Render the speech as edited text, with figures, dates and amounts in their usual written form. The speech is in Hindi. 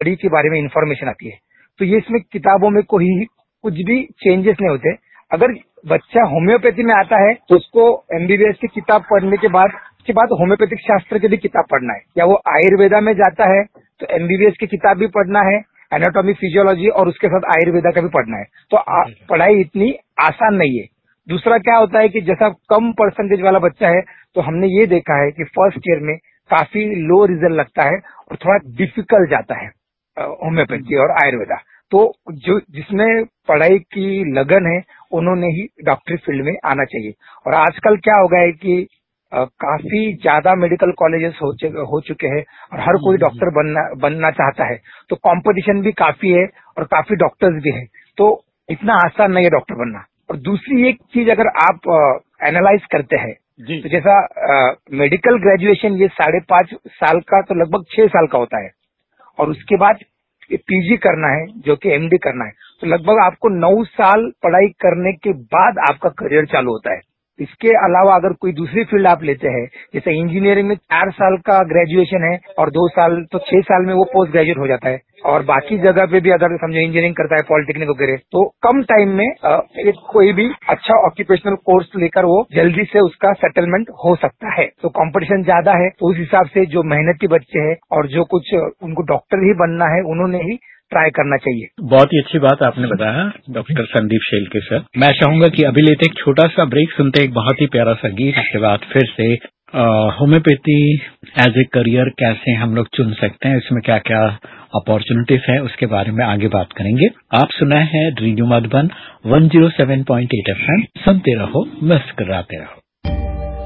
बॉडी के बारे में इंफॉर्मेशन आती है। तो ये इसमें किताबों में कोई कुछ भी चेंजेस नहीं होते। अगर बच्चा होम्योपैथी में आता है तो उसको एमबीबीएस की किताब पढ़ने के बाद उसके बाद होम्योपैथिक शास्त्र की भी किताब पढ़ना है, या वो आयुर्वेदा में जाता है तो एमबीबीएस की किताब भी पढ़ना है, एनाटॉमी फिजियोलॉजी और उसके साथ आयुर्वेदा का भी पढ़ना है। तो पढ़ाई इतनी आसान नहीं है। दूसरा क्या होता है कि जैसा कम परसेंटेज वाला बच्चा है तो हमने ये देखा है कि फर्स्ट ईयर में काफी लो रिजल्ट लगता है और थोड़ा डिफिकल्ट जाता है होम्योपैथी और आयुर्वेदा। तो जो जिसमें पढ़ाई की लगन है उन्होंने ही डॉक्टरी फील्ड में आना चाहिए। और आजकल क्या हो गया है कि काफी ज्यादा मेडिकल कॉलेजेस हो चुके हैं और हर कोई डॉक्टर बनना चाहता है, तो कंपटीशन भी काफी है और काफी डॉक्टर्स भी हैं। तो इतना आसान नहीं है डॉक्टर बनना। और दूसरी एक चीज अगर आप एनालाइज करते हैं तो जैसा मेडिकल ग्रेजुएशन ये 5.5 साल का तो लगभग 6 साल का होता है, और उसके बाद पीजी करना है जो कि एमडी करना है, तो लगभग आपको 9 साल पढ़ाई करने के बाद आपका करियर चालू होता है। इसके अलावा अगर कोई दूसरी फील्ड आप लेते हैं, जैसे इंजीनियरिंग में 4 साल का ग्रेजुएशन है और 2 साल तो 6 साल में वो पोस्ट ग्रेजुएट हो जाता है। और बाकी जगह पे भी अगर समझो इंजीनियरिंग करता है, पॉलिटेक्निक वगैरह, तो कम टाइम में एक कोई भी अच्छा ऑक्यूपेशनल कोर्स लेकर वो जल्दी से उसका सेटलमेंट हो सकता है। तो कंपटीशन ज्यादा है, तो उस हिसाब से जो मेहनती बच्चे हैं और जो कुछ उनको डॉक्टर ही बनना है उन्होंने ही ट्राई करना चाहिए। बहुत ही अच्छी बात आपने बताया डॉक्टर संदीप शेलके सर। मैं चाहूंगा कि अभी लेते एक छोटा सा ब्रेक, सुनते एक बहुत ही प्यारा सा गीत, इसके बाद फिर से होम्योपैथी एज ए करियर कैसे हम लोग चुन सकते हैं, इसमें क्या क्या अपॉर्चुनिटीज है उसके बारे में आगे बात करेंगे। आप सुना है रेडियो मधुबन 107.8 FM, सुनते रहो मुस्कुराते रहो।